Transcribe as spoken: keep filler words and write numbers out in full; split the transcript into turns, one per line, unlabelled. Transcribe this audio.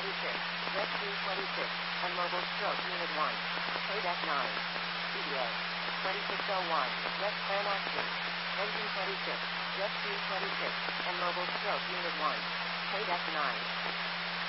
twenty-six, Jet two twenty-six, and Mobile Stroke Unit one. Paydeck nine. T D A. twenty-six oh one, Jet Plan Active. Engine twenty-six, Jet two twenty-six, and Mobile Stroke Unit one. Paydeck nine.